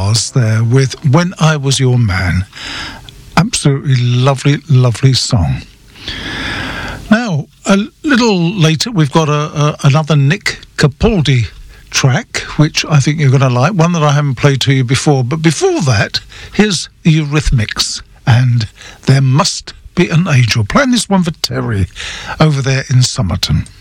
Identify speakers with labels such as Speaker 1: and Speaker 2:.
Speaker 1: Stars there with When I Was Your Man. Absolutely lovely, lovely song. Now, a little later, we've got another Nick Capaldi track, which I think you're going to like, one that I haven't played to you before. But before that, here's the Eurythmics and There Must Be an Angel. Playing this one for Terry over there in Somerton.